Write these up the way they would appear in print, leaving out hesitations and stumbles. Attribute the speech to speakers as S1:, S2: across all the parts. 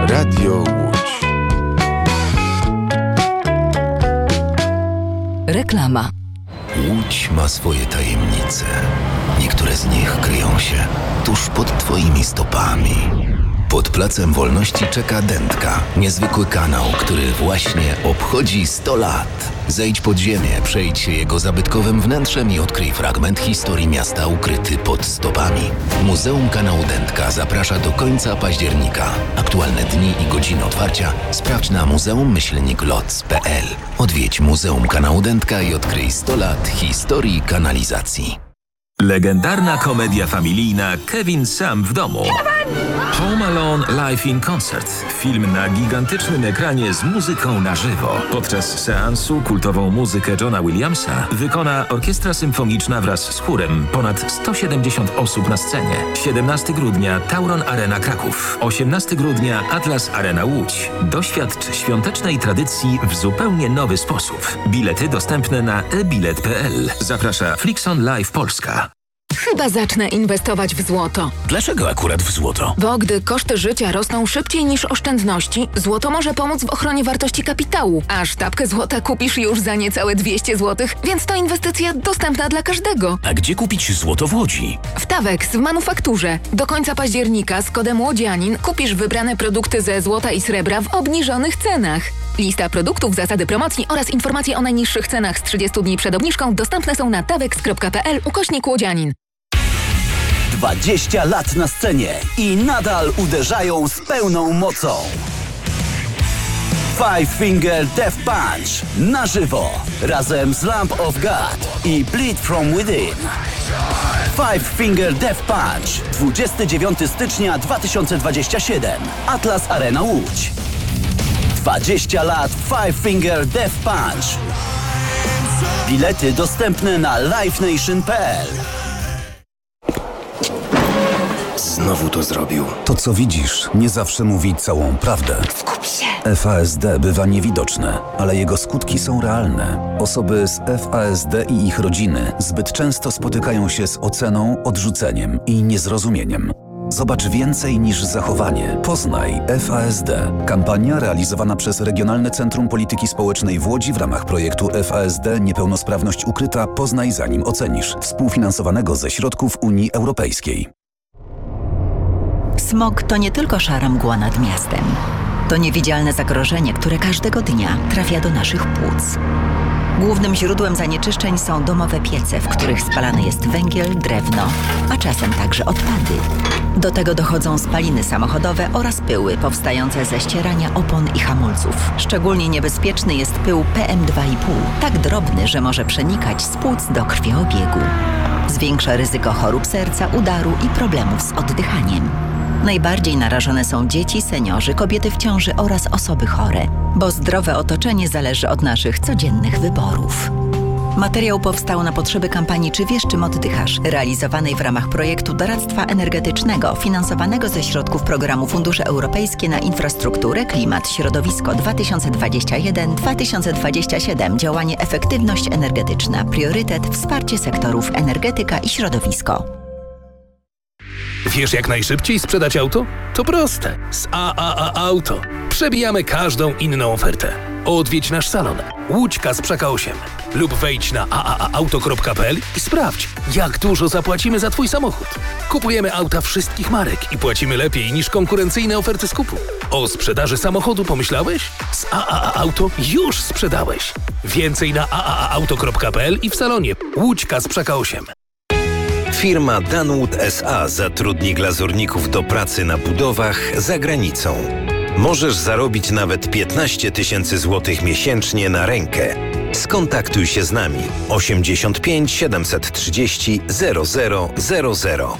S1: Radio Łódź.
S2: Reklama.
S3: Łódź ma swoje tajemnice. Niektóre z nich kryją się tuż pod twoimi stopami. Pod Placem Wolności czeka Dętka, niezwykły kanał, który właśnie obchodzi 100 lat. Zejdź pod ziemię, przejdź się jego zabytkowym wnętrzem i odkryj fragment historii miasta ukryty pod stopami. Muzeum Kanału Dętka zaprasza do końca października. Aktualne dni i godziny otwarcia sprawdź na muzeum-loc.pl. Odwiedź Muzeum Kanału Dętka i odkryj 100 lat historii kanalizacji.
S4: Legendarna komedia familijna Kevin sam w domu. Home Alone Live in Concert. Film na gigantycznym ekranie z muzyką na żywo. Podczas seansu kultową muzykę Johna Williamsa wykona orkiestra symfoniczna wraz z chórem. Ponad 170 osób na scenie. 17 grudnia Tauron Arena Kraków. 18 grudnia Atlas Arena Łódź. Doświadcz świątecznej tradycji w zupełnie nowy sposób. Bilety dostępne na ebilet.pl. Zaprasza Flixon Live Polska.
S2: Chyba zacznę inwestować w złoto.
S5: Dlaczego akurat w złoto?
S2: Bo gdy koszty życia rosną szybciej niż oszczędności, złoto może pomóc w ochronie wartości kapitału. A sztabkę złota kupisz już za niecałe 200 zł, więc to inwestycja dostępna dla każdego.
S5: A gdzie kupić złoto w Łodzi?
S2: W Tawex w manufakturze. Do końca października z kodem Łodzianin kupisz wybrane produkty ze złota i srebra w obniżonych cenach. Lista produktów, zasady promocji oraz informacje o najniższych cenach z 30 dni przed obniżką dostępne są na tawex.pl/Łodzianin.
S6: 20 lat na scenie i nadal uderzają z pełną mocą. Five Finger Death Punch na żywo razem z Lamb of God i Bleed From Within. Five Finger Death Punch 29 stycznia 2027 Atlas Arena Łódź. 20 lat Five Finger Death Punch. Bilety dostępne na livenation.pl.
S3: Znowu to zrobił.
S7: To, co widzisz, nie zawsze mówi całą prawdę.
S2: Skup się!
S7: FASD bywa niewidoczne, ale jego skutki są realne. Osoby z FASD i ich rodziny zbyt często spotykają się z oceną, odrzuceniem i niezrozumieniem. Zobacz więcej niż zachowanie. Poznaj FASD. Kampania realizowana przez Regionalne Centrum Polityki Społecznej w Łodzi w ramach projektu FASD Niepełnosprawność ukryta. Poznaj zanim ocenisz. Współfinansowanego ze środków Unii Europejskiej.
S8: Smog to nie tylko szara mgła nad miastem. To niewidzialne zagrożenie, które każdego dnia trafia do naszych płuc. Głównym źródłem zanieczyszczeń są domowe piece, w których spalany jest węgiel, drewno, a czasem także odpady. Do tego dochodzą spaliny samochodowe oraz pyły powstające ze ścierania opon i hamulców. Szczególnie niebezpieczny jest pył PM2,5, tak drobny, że może przenikać z płuc do krwiobiegu. Zwiększa ryzyko chorób serca, udaru i problemów z oddychaniem. Najbardziej narażone są dzieci, seniorzy, kobiety w ciąży oraz osoby chore, bo zdrowe otoczenie zależy od naszych codziennych wyborów. Materiał powstał na potrzeby kampanii Czy wiesz, czym oddychasz? Realizowanej w ramach projektu doradztwa energetycznego finansowanego ze środków programu Fundusze Europejskie na infrastrukturę, klimat, środowisko 2021-2027. Działanie Efektywność energetyczna. Priorytet wsparcie sektorów energetyka i środowisko.
S5: Wiesz, jak najszybciej sprzedać auto? To proste. Z AAA Auto. Przebijamy każdą inną ofertę. Odwiedź nasz salon Łódź Kasprzaka 8 lub wejdź na aaauto.pl i sprawdź, jak dużo zapłacimy za Twój samochód. Kupujemy auta wszystkich marek i płacimy lepiej niż konkurencyjne oferty skupu. O sprzedaży samochodu pomyślałeś? Z AAA Auto już sprzedałeś. Więcej na aaauto.pl i w salonie Łódź Kasprzaka 8.
S3: Firma Danwood S.A. zatrudni glazurników do pracy na budowach za granicą. Możesz zarobić nawet 15 000 złotych miesięcznie na rękę. Skontaktuj się z nami 85 730 0000.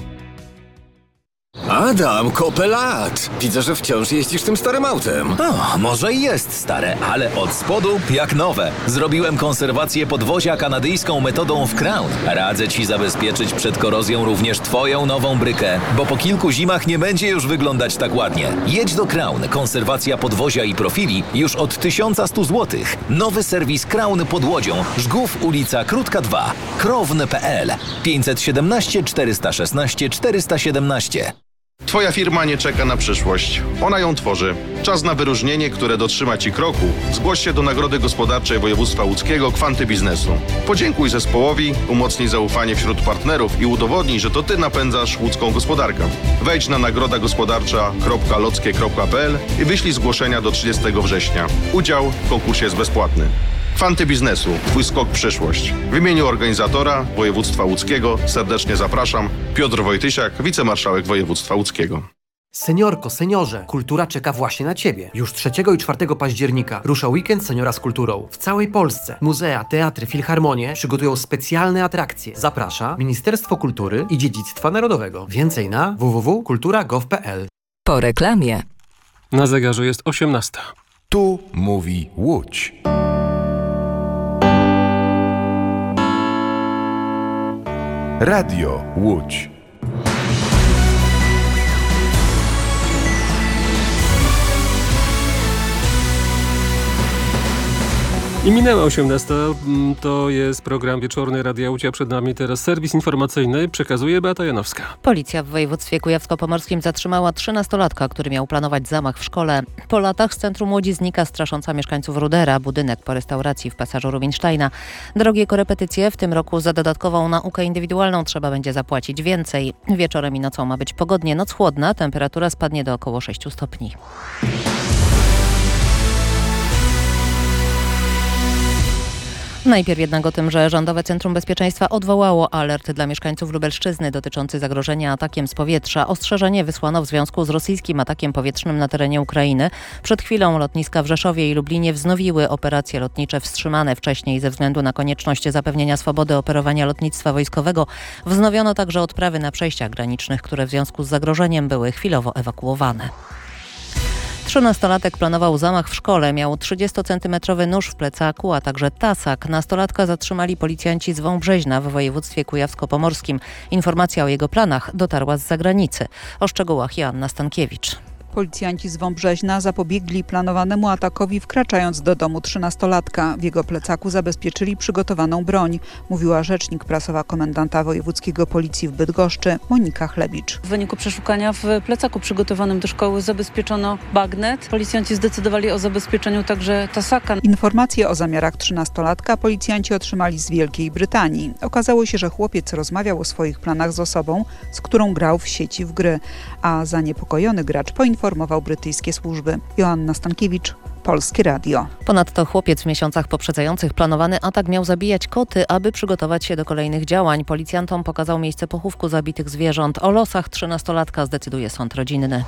S9: Adam, kopę lat! Widzę, że wciąż jeździsz tym starym autem.
S10: O, może i jest stare, ale od spodu jak nowe. Zrobiłem konserwację podwozia kanadyjską metodą w Crown. Radzę Ci zabezpieczyć przed korozją również Twoją nową brykę, bo po kilku zimach nie będzie już wyglądać tak ładnie. Jedź do Crown. Konserwacja podwozia i profili już od 1100 zł. Nowy serwis Crown pod Łodzią. Żgów, ulica Krótka 2. Krowny.pl 517 416 417.
S1: Twoja firma nie czeka na przyszłość. Ona ją tworzy. Czas na wyróżnienie, które dotrzyma Ci kroku. Zgłoś się do Nagrody Gospodarczej Województwa Łódzkiego Kwanty Biznesu. Podziękuj zespołowi, umocnij zaufanie wśród partnerów i udowodnij, że to Ty napędzasz łódzką gospodarkę. Wejdź na nagrodagospodarcza.lockie.pl i wyślij zgłoszenia do 30 września. Udział w konkursie jest bezpłatny. Kwanty Biznesu. Twój skok w przyszłość. W imieniu organizatora Województwa Łódzkiego serdecznie zapraszam. Piotr Wojtysiak, wicemarszałek Województwa Łódzkiego.
S11: Seniorko, seniorze, kultura czeka właśnie na Ciebie. Już 3 i 4 października rusza weekend seniora z kulturą. W całej Polsce muzea, teatry, filharmonie przygotują specjalne atrakcje. Zaprasza Ministerstwo Kultury i Dziedzictwa Narodowego. Więcej na www.kultura.gov.pl.
S12: Po reklamie.
S13: Na zegarze jest 18.
S14: Tu mówi Łódź. Radio Łódź.
S13: I minęła 18. To jest program wieczorny Radia Łódź, a przed nami teraz serwis informacyjny. Przekazuje Beata Janowska.
S15: Policja w województwie kujawsko-pomorskim zatrzymała 13-latka, który miał planować zamach w szkole. Po latach z centrum Łodzi znika strasząca mieszkańców Rudera budynek po restauracji w Pasażu Rubinsteina. Drogie korepetycje w tym roku za dodatkową naukę indywidualną trzeba będzie zapłacić więcej. Wieczorem i nocą ma być pogodnie, noc chłodna, temperatura spadnie do około 6 stopni. Najpierw jednak o tym, że Rządowe Centrum Bezpieczeństwa odwołało alert dla mieszkańców Lubelszczyzny dotyczący zagrożenia atakiem z powietrza. Ostrzeżenie wysłano w związku z rosyjskim atakiem powietrznym na terenie Ukrainy. Przed chwilą lotniska w Rzeszowie i Lublinie wznowiły operacje lotnicze wstrzymane wcześniej ze względu na konieczność zapewnienia swobody operowania lotnictwa wojskowego. Wznowiono także odprawy na przejściach granicznych, które w związku z zagrożeniem były chwilowo ewakuowane. 13-latek planował zamach w szkole, miał 30-centymetrowy nóż w plecaku, a także tasak. Nastolatka zatrzymali policjanci z Wąbrzeźna w województwie kujawsko-pomorskim. Informacja o jego planach dotarła z zagranicy. O szczegółach Joanna Stankiewicz.
S16: Policjanci z Wąbrzeźna zapobiegli planowanemu atakowi, wkraczając do domu 13-latka. W jego plecaku zabezpieczyli przygotowaną broń, mówiła rzecznik prasowa komendanta wojewódzkiego policji w Bydgoszczy Monika Chlebicz.
S17: W wyniku przeszukania w plecaku przygotowanym do szkoły zabezpieczono bagnet. Policjanci zdecydowali o zabezpieczeniu także tasaka.
S16: Informacje o zamiarach 13-latka policjanci otrzymali z Wielkiej Brytanii. Okazało się, że chłopiec rozmawiał o swoich planach z osobą, z którą grał w sieci w gry, a zaniepokojony gracz poinformował brytyjskie służby. Joanna Stankiewicz, Polskie Radio.
S15: Ponadto chłopiec w miesiącach poprzedzających planowany atak miał zabijać koty, aby przygotować się do kolejnych działań. Policjantom pokazał miejsce pochówku zabitych zwierząt. O losach 13-latka zdecyduje sąd rodzinny.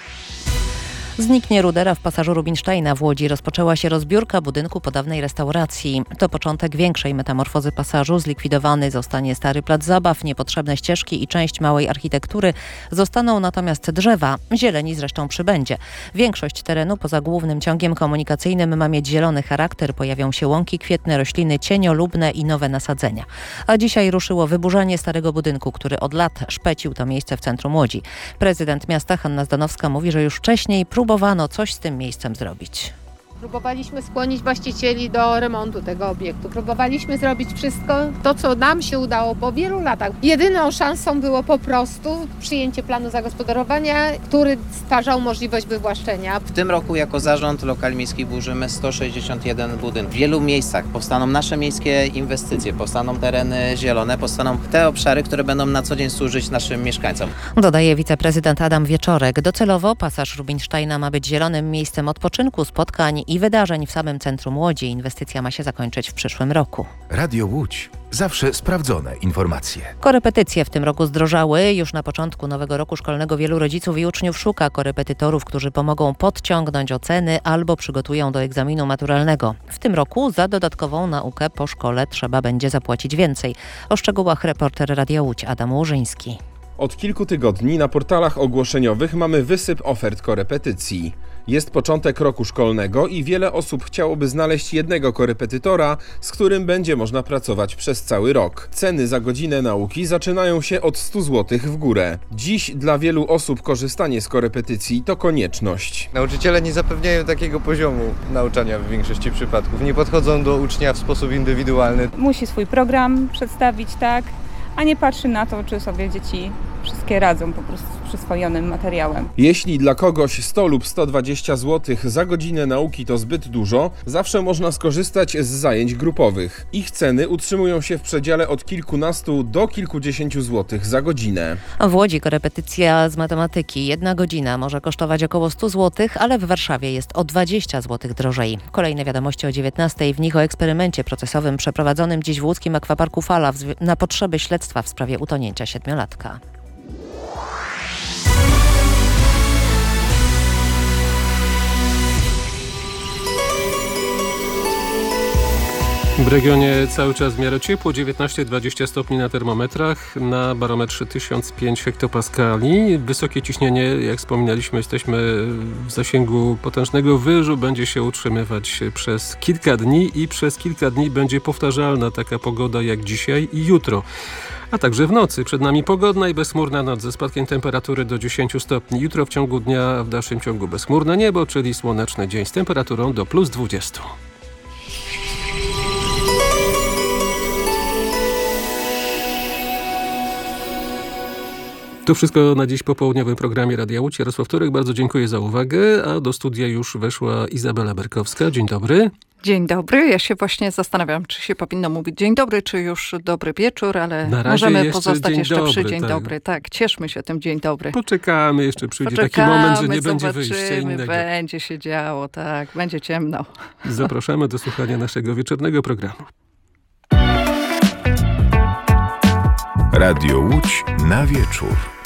S15: Zniknie rudera w Pasażu Rubinsteina w Łodzi. Rozpoczęła się rozbiórka budynku po dawnej restauracji. To początek większej metamorfozy pasażu. Zlikwidowany zostanie stary plac zabaw, niepotrzebne ścieżki i część małej architektury. Zostaną natomiast drzewa. Zieleni zresztą przybędzie. Większość terenu poza głównym ciągiem komunikacyjnym ma mieć zielony charakter. Pojawią się łąki kwietne, rośliny cieniolubne i nowe nasadzenia. A dzisiaj ruszyło wyburzanie starego budynku, który od lat szpecił to miejsce w centrum Łodzi. Prezydent miasta Hanna Zdanowska mówi, że już wcześniej próbowano coś z tym miejscem zrobić.
S18: Próbowaliśmy skłonić właścicieli do remontu tego obiektu. Próbowaliśmy zrobić wszystko to, co nam się udało po wielu latach. Jedyną szansą było po prostu przyjęcie planu zagospodarowania, który stwarzał możliwość wywłaszczenia.
S19: W tym roku jako zarząd Lokali Miejskich burzymy 161 budynków. W wielu miejscach powstaną nasze miejskie inwestycje, powstaną tereny zielone, powstaną te obszary, które będą na co dzień służyć naszym mieszkańcom.
S15: Dodaje wiceprezydent Adam Wieczorek. Docelowo Pasaż Rubinsteina ma być zielonym miejscem odpoczynku, spotkań i wydarzeń w samym centrum Łodzi. Inwestycja ma się zakończyć w przyszłym roku.
S14: Radio Łódź. Zawsze sprawdzone informacje.
S15: Korepetycje w tym roku zdrożały. Już na początku nowego roku szkolnego wielu rodziców i uczniów szuka korepetytorów, którzy pomogą podciągnąć oceny albo przygotują do egzaminu maturalnego. W tym roku za dodatkową naukę po szkole trzeba będzie zapłacić więcej. O szczegółach reporter Radia Łódź Adam Łużyński.
S20: Od kilku tygodni na portalach ogłoszeniowych mamy wysyp ofert korepetycji. Jest początek roku szkolnego i wiele osób chciałoby znaleźć jednego korepetytora, z którym będzie można pracować przez cały rok. Ceny za godzinę nauki zaczynają się od 100 zł w górę. Dziś dla wielu osób korzystanie z korepetycji to konieczność.
S21: Nauczyciele nie zapewniają takiego poziomu nauczania w większości przypadków. Nie podchodzą do ucznia w sposób indywidualny.
S22: Musi swój program przedstawić, tak, a nie patrzy na to, czy sobie dzieci
S12: wszystkie radzą po prostu z przyswojonym materiałem.
S20: Jeśli dla kogoś 100 lub 120 zł za godzinę nauki to zbyt dużo, zawsze można skorzystać z zajęć grupowych. Ich ceny utrzymują się w przedziale od kilkunastu do kilkudziesięciu złotych za godzinę.
S15: W Łodzi korepetycja z matematyki 1 godzina może kosztować około 100 zł, ale w Warszawie jest o 20 zł drożej. Kolejne wiadomości o 19:00. W nich o eksperymencie procesowym przeprowadzonym dziś w łódzkim akwaparku Fala na potrzeby śledztwa w sprawie utonięcia 7-latka.
S13: W regionie cały czas w miarę ciepło, 19-20 stopni na termometrach, na barometrze 1005 hektopaskali. Wysokie ciśnienie, jak wspominaliśmy, jesteśmy w zasięgu potężnego wyżu, będzie się utrzymywać przez kilka dni i przez kilka dni będzie powtarzalna taka pogoda jak dzisiaj i jutro. A także w nocy. Przed nami pogodna i bezchmurna noc ze spadkiem temperatury do 10 stopni. Jutro w ciągu dnia w dalszym ciągu bezchmurne niebo, czyli słoneczny dzień z temperaturą do plus 20. To wszystko na dziś popołudniowym programie Radia Łódź. Jarosław Turek, bardzo dziękuję za uwagę, a do studia już weszła Izabela Berkowska. Dzień dobry.
S22: Dzień dobry. Ja się właśnie zastanawiam, czy się powinno mówić dzień dobry, czy już dobry wieczór, ale możemy pozostać jeszcze przy dzień dobry. Tak, cieszmy się tym dzień dobry.
S13: Poczekamy, jeszcze przyjdzie taki moment, że nie będzie wyjścia innego.
S22: Będzie się działo, tak, będzie ciemno.
S13: Zapraszamy do słuchania naszego wieczornego programu.
S14: Radio Łódź na wieczór.